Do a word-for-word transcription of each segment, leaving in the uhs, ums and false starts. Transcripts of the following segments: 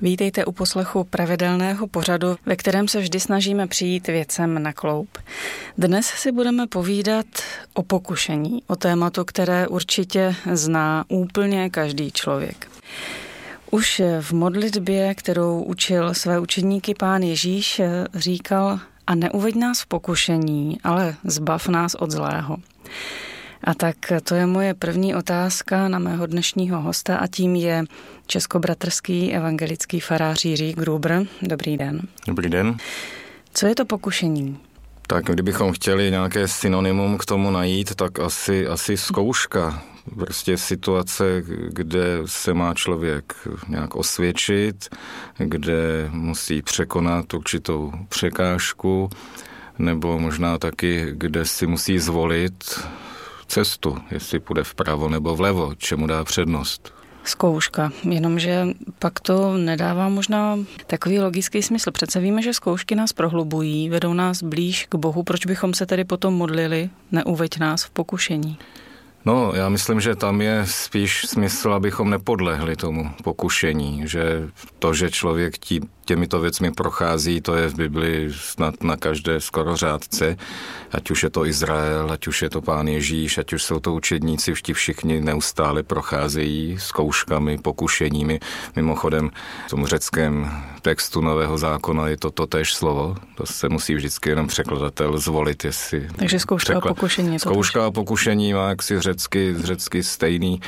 Vítejte u poslechu pravidelného pořadu, ve kterém se vždy snažíme přijít věcem na kloub. Dnes si budeme povídat o pokušení, o tématu, které určitě zná úplně každý člověk. Už v modlitbě, kterou učil své učedníky Pán Ježíš, říkal: a neuveď nás v pokušení, ale zbav nás od zlého. A tak to je moje první otázka na mého dnešního hosta a tím je českobratrský evangelický farář Jiří Gruber. Dobrý den. Dobrý den. Co je to pokušení? Tak kdybychom chtěli nějaké synonymum k tomu najít, tak asi, asi zkouška. Prostě situace, kde se má člověk nějak osvědčit, kde musí překonat určitou překážku, nebo možná taky, kde si musí zvolit cestu, jestli půjde vpravo nebo vlevo, čemu dá přednost. Zkouška, jenomže pak to nedává možná takový logický smysl. Přece víme, že zkoušky nás prohlubují, vedou nás blíž k Bohu. Proč bychom se tedy potom modlili? Neuveď nás v pokušení. No, já myslím, že tam je spíš smysl, abychom nepodlehli tomu pokušení, že to, že člověk tí, těmito věcmi prochází, to je v Bibli snad na každé skoro řádce, ať už je to Izrael, ať už je to Pán Ježíš, ať už jsou to učedníci, vždy všichni neustále procházejí zkouškami, pokušeními. Mimochodem, v tom řeckém textu Nového zákona je to totéž slovo, to se musí vždycky jenom překladatel zvolit, jestli... Takže zkouška a pokušení. Zkouška a pokušení má jaksi řecky, řecky stejný,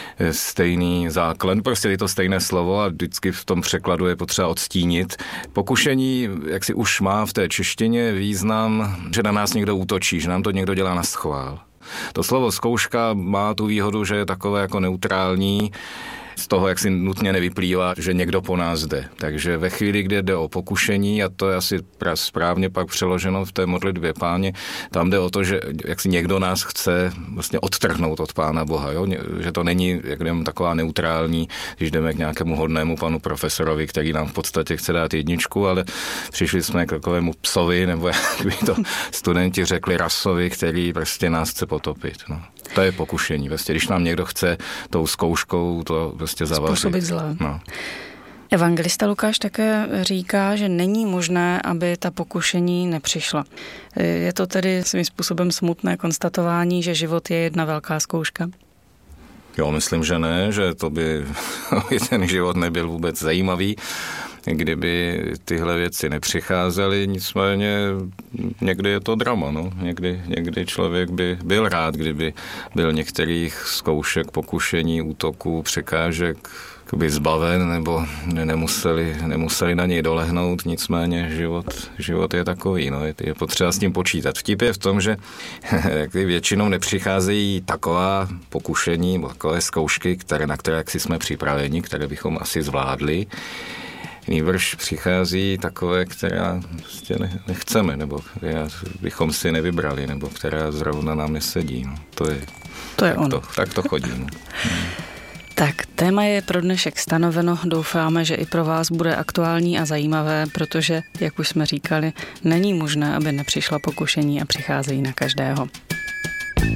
stejný základ, prostě je to stejné slovo a vždycky v tom překladu je potřeba odstínit. Pokušení, jak si už má v té češtině význam, že na nás někdo útočí, že nám to někdo dělá na schvál. To slovo zkouška má tu výhodu, že je takové jako neutrální, z toho, jak si nutně nevyplývá, že někdo po nás jde. Takže ve chvíli, kdy jde o pokušení, a to je asi správně pak přeloženo v té modlitbě Páně, tam jde o to, že jak si někdo nás chce vlastně odtrhnout od Pána Boha, jo? Že to není jak jdem, taková neutrální, když jdeme k nějakému hodnému panu profesorovi, který nám v podstatě chce dát jedničku, ale přišli jsme k takovému psovi, nebo jak by to studenti řekli, rasovi, který prostě nás chce potopit. No. To je pokušení. Vlastně, když nám někdo chce tou zkouškou to vlastně zavařit. Způsobit zlé. No. Evangelista Lukáš také říká, že není možné, aby ta pokušení nepřišla. Je to tedy svým způsobem smutné konstatování, že život je jedna velká zkouška? Jo, myslím, že ne, že to by ten život nebyl vůbec zajímavý, kdyby tyhle věci nepřicházely, nicméně někdy je to drama, no. Někdy, někdy člověk by byl rád, kdyby byl některých zkoušek, pokušení, útoků, překážek by zbaven, nebo nemuseli, nemuseli na něj dolehnout, nicméně život, život je takový, no. je, je potřeba s tím počítat. Vtip je v tom, že většinou nepřicházejí taková pokušení, takové zkoušky, které, na které si jsme připraveni, které bychom asi zvládli. Nýbrž přichází takové, která prostě nechceme, nebo která bychom si nevybrali, nebo která zrovna nám nesedí. No. To je, to je tak ono. To, tak to chodí. No. Tak, téma je pro dnešek stanoveno. Doufáme, že i pro vás bude aktuální a zajímavé, protože, jak už jsme říkali, není možné, aby nepřišla pokušení a přicházejí na každého.